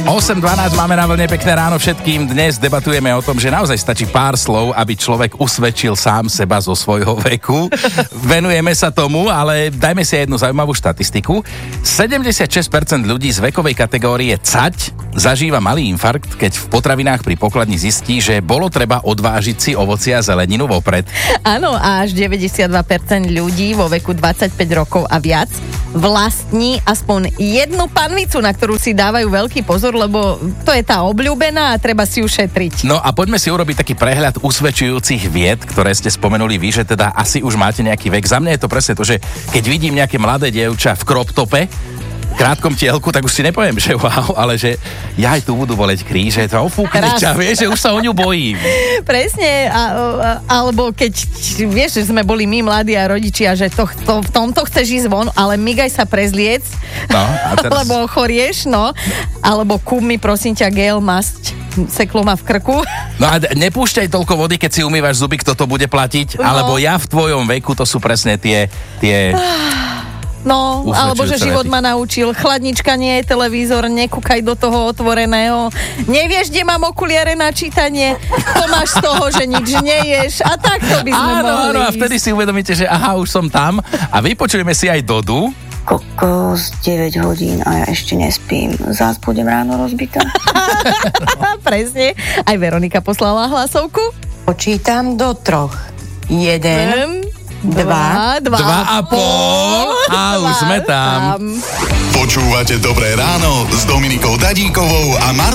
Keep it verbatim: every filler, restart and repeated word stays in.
osem dvanásť máme na vlne, pekné ráno všetkým. Dnes debatujeme o tom, že naozaj stačí pár slov, aby človek usvedčil sám seba zo svojho veku. Venujeme sa tomu, ale dajme si jednu zaujímavú štatistiku. sedemdesiatšesť percent ľudí z vekovej kategórie cať zažíva malý infarkt, keď v potravinách pri pokladni zistí, že bolo treba odvážiť si ovocie a zeleninu vopred. Áno, a až deväťdesiatdva percent ľudí vo veku dvadsaťpäť rokov a viac vlastní aspoň jednu panvicu, na ktorú si dávajú veľký pozor, lebo to je tá obľúbená a treba si ju šetriť. No a poďme si urobiť taký prehľad usvedčujúcich vied, ktoré ste spomenuli vy, že teda asi už máte nejaký vek. Za mňa je to presne to, že keď vidím nejaké mladé dievča v crop tope, krátkom tielku, tak už si nepoviem, že wow, ale že ja aj tu budú boleť kríže, to ofúkne ťa, vieš, že už sa o ňu bojím. Presne, a, a, alebo keď, vieš, že sme boli my mladí a rodičia, že to, to, v tomto chceš ísť von, ale migaj sa prezliec, no, a teraz... alebo chorieš, no, alebo kúp mi, prosím ťa, gel, masť, seklo má v krku. No a nepúšťaj toľko vody, keď si umývaš zuby, kto to bude platiť, no. Alebo ja v tvojom veku, to sú presne tie... tie... No, alebo že život ma naučil, chladnička nie je televízor, nekúkaj do toho otvoreného, nevieš, kde mám okuliare na čítanie, to máš z toho, že nič neješ a takto by sme áno, mohli áno, a vtedy si uvedomíte, že aha, už som tam a vypočujeme si aj Dodu. Kokos, deväť hodín a ja ešte nespím. Zás budem ráno rozbitá. Presne, aj Veronika poslala hlasovku. Počítam do troch. Jeden... Um. Dva, dva, dva a pol a už sme tam. Počúvate Dobré ráno s Dominikou Dadíkovou a Martou